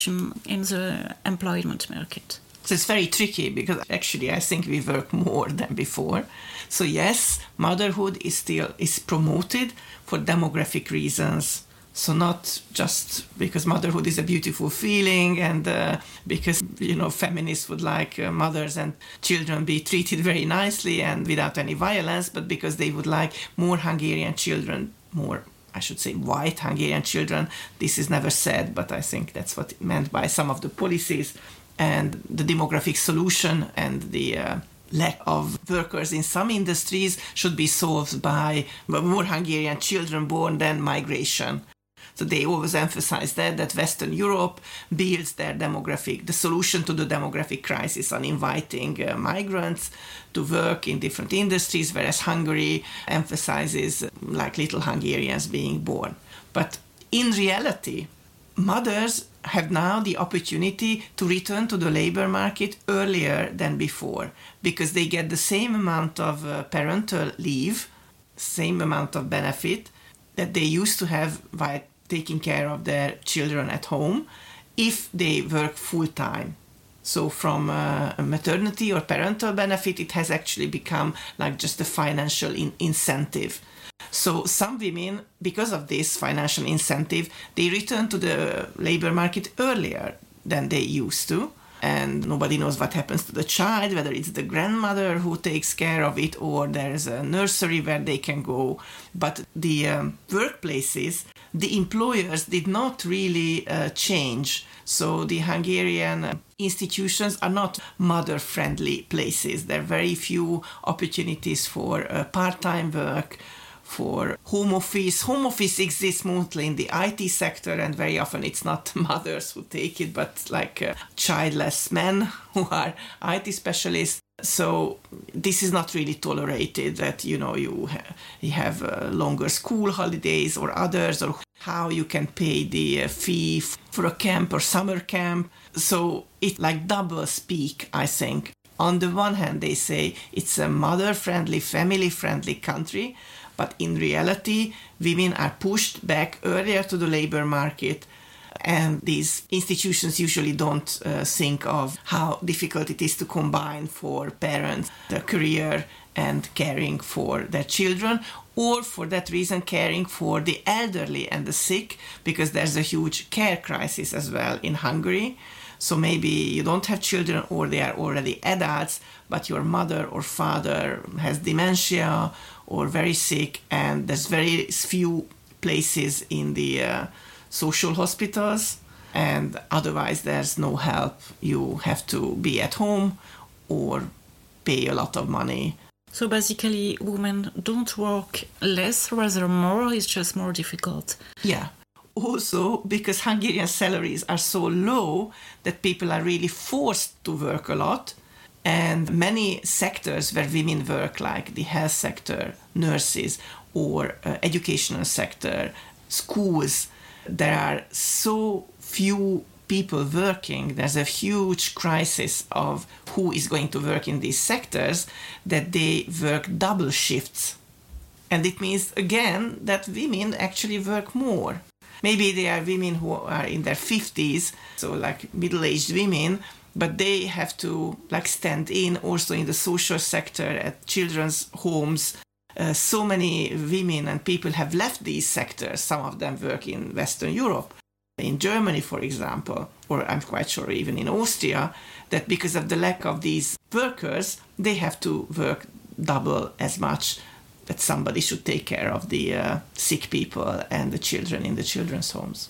in the employment market? So it's very tricky because actually I think we work more than before. So yes, motherhood is promoted for demographic reasons. So not just because motherhood is a beautiful feeling and because, feminists would like mothers and children be treated very nicely and without any violence, but because they would like more Hungarian children, more, I should say, white Hungarian children. This is never said, but I think that's what it meant by some of the policies. And the demographic solution and the lack of workers in some industries should be solved by more Hungarian children born than migration. So they always emphasize that Western Europe builds the solution to the demographic crisis on inviting migrants to work in different industries, whereas Hungary emphasizes like little Hungarians being born. But in reality, mothers have now the opportunity to return to the labor market earlier than before because they get the same amount of parental leave, same amount of benefit that they used to have by taking care of their children at home if they work full-time. So from a maternity or parental benefit, it has actually become like just a financial incentive. So some women, because of this financial incentive, they return to the labor market earlier than they used to. And nobody knows what happens to the child, whether it's the grandmother who takes care of it or there's a nursery where they can go. But the workplaces, the employers did not really change. So the Hungarian institutions are not mother-friendly places. There are very few opportunities for part-time work, for home office. Home office exists mostly in the IT sector, and very often it's not mothers who take it, but like childless men who are IT specialists. So this is not really tolerated that, you have longer school holidays or others, or how you can pay the fee for a camp or summer camp. So it's like double speak, I think. On the one hand, they say it's a mother-friendly, family-friendly country, but in reality, women are pushed back earlier to the labor market, and these institutions usually don't think of how difficult it is to combine for parents the career and caring for their children, or for that reason caring for the elderly and the sick, because there's a huge care crisis as well in Hungary. So maybe you don't have children or they are already adults, but your mother or father has dementia or very sick, and there's very few places in the social hospitals, and otherwise there's no help. You have to be at home or pay a lot of money. So basically, women don't work less, rather more, it's just more difficult. Yeah. Also, because Hungarian salaries are so low that people are really forced to work a lot, and many sectors where women work, like the health sector, nurses, or educational sector, schools, there are so few people working, there's a huge crisis of who is going to work in these sectors, that they work double shifts. And it means, again, that women actually work more. Maybe they are women who are in their 50s, so like middle-aged women, but they have to like stand in also in the social sector at children's homes. So many women and people have left these sectors. Some of them work in Western Europe, in Germany, for example, or I'm quite sure even in Austria, that because of the lack of these workers, they have to work double as much, that somebody should take care of the sick people and the children in the children's homes.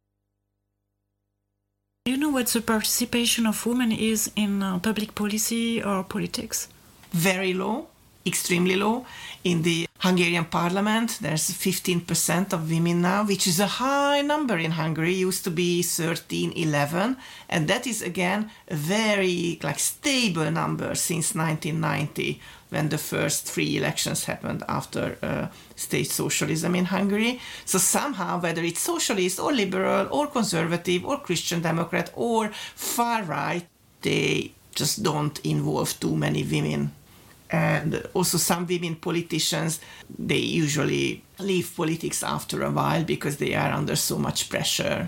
Do you know what the participation of women is in public policy or politics? Very low, extremely low. In the Hungarian parliament, there's 15% of women now, which is a high number in Hungary. It used to be 13, 11. And that is, again, a very stable number since 1990, when the first free elections happened after state socialism in Hungary. So somehow, whether it's socialist or liberal or conservative or Christian Democrat or far right, they just don't involve too many women. And also some women politicians, they usually leave politics after a while because they are under so much pressure.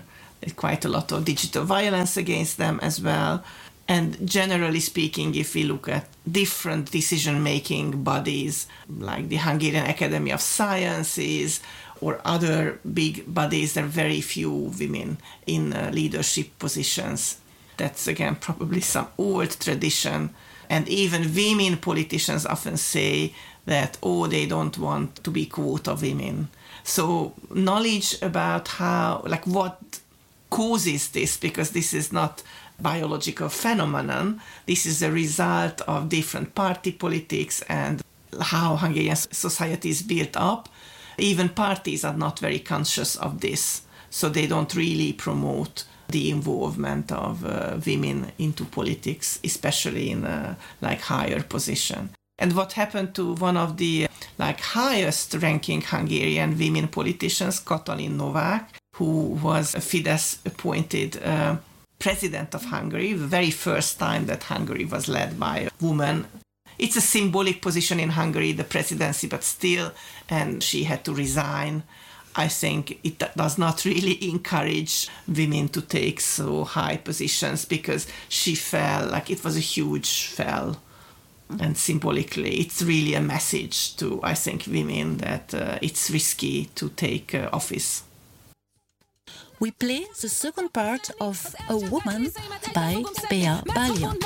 quite a lot of digital violence against them as well. And generally speaking, if we look at different decision-making bodies, like the Hungarian Academy of Sciences or other big bodies, there are very few women in leadership positions. That's, again, probably some old tradition. And even women politicians often say that, oh, they don't want to be quota women. So knowledge about how, like what causes this, because this is not biological phenomenon, this is a result of different party politics and how Hungarian society is built up. Even parties are not very conscious of this, so they don't really promote the involvement of women into politics, especially in like higher position. And what happened to one of the like highest ranking Hungarian women politicians, Katalin Novák, who was a Fidesz appointed president of Hungary, the very first time that Hungary was led by a woman. It's a symbolic position in Hungary, the presidency, but still, and she had to resign. I think it does not really encourage women to take so high positions because she fell, like it was a huge fall. And symbolically, it's really a message to, I think, women that it's risky to take office. We play the second part of A Woman by Bea Balian.